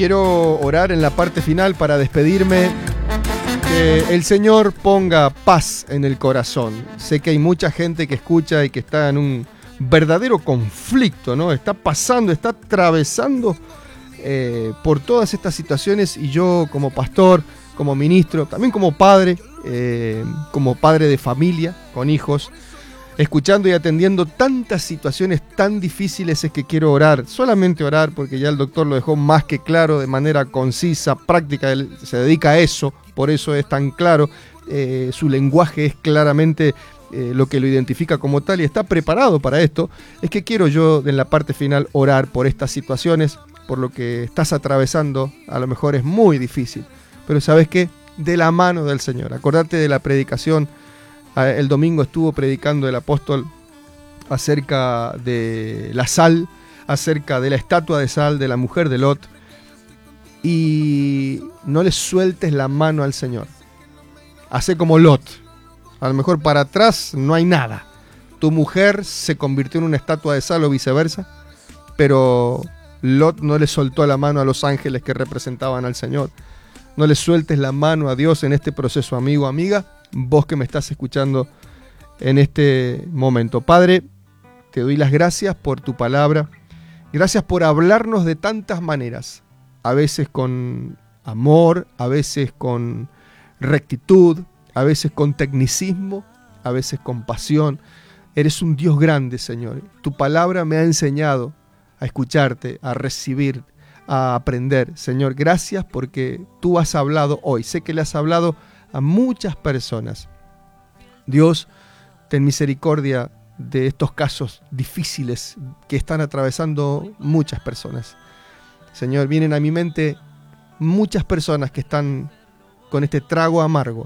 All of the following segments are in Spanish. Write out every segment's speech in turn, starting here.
quiero orar en la parte final para despedirme. Que el Señor ponga paz en el corazón. Sé que hay mucha gente que escucha y que está en un verdadero conflicto, ¿no? Está pasando, está atravesando por todas estas situaciones, y yo como pastor, como ministro, también como padre de familia, con hijos, escuchando y atendiendo tantas situaciones tan difíciles, es que quiero orar, solamente orar, porque ya el doctor lo dejó más que claro, de manera concisa, práctica. Él se dedica a eso, por eso es tan claro, su lenguaje es claramente lo que lo identifica como tal, y está preparado para esto. Es que quiero yo en la parte final orar por estas situaciones, por lo que estás atravesando. A lo mejor es muy difícil, pero ¿sabes qué? De la mano del Señor. Acordate de la predicación. El domingo estuvo predicando el apóstol acerca de la sal, acerca de la estatua de sal de la mujer de Lot. Y no le sueltes la mano al Señor. Hace como Lot. A lo mejor para atrás no hay nada. Tu mujer se convirtió en una estatua de sal o viceversa, pero Lot no le soltó la mano a los ángeles que representaban al Señor. No le sueltes la mano a Dios en este proceso, amigo, amiga, vos que me estás escuchando en este momento. Padre, te doy las gracias por tu palabra. Gracias por hablarnos de tantas maneras. A veces con amor, a veces con rectitud, a veces con tecnicismo, a veces con pasión. Eres un Dios grande, Señor. Tu palabra me ha enseñado a escucharte, a recibir, a aprender. Señor, gracias porque tú has hablado hoy. Sé que le has hablado a muchas personas. Dios, ten misericordia de estos casos difíciles que están atravesando muchas personas. Señor, vienen a mi mente muchas personas que están con este trago amargo,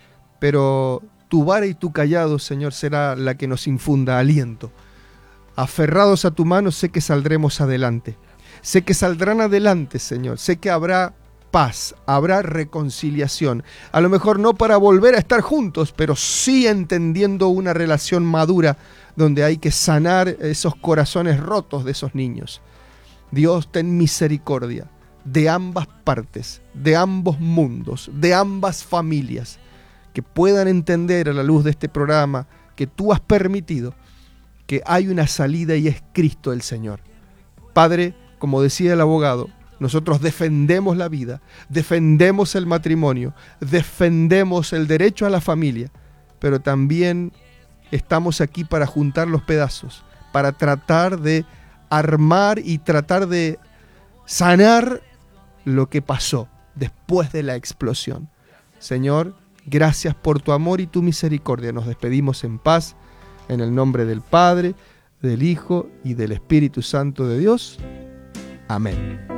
pero tu vara y tu callado, Señor, será la que nos infunda aliento. Aferrados a tu mano, sé que saldremos adelante. Sé que saldrán adelante, Señor. Sé que habrá paz, habrá reconciliación. A lo mejor no para volver a estar juntos, pero sí entendiendo una relación madura donde hay que sanar esos corazones rotos de esos niños. Dios, ten misericordia de ambas partes, de ambos mundos, de ambas familias, que puedan entender a la luz de este programa que tú has permitido, que hay una salida y es Cristo el Señor. Padre, como decía el abogado, nosotros defendemos la vida, defendemos el matrimonio, defendemos el derecho a la familia, pero también estamos aquí para juntar los pedazos, para tratar de armar y tratar de sanar lo que pasó después de la explosión. Señor, gracias por tu amor y tu misericordia. Nos despedimos en paz, en el nombre del Padre, del Hijo y del Espíritu Santo de Dios. Amén.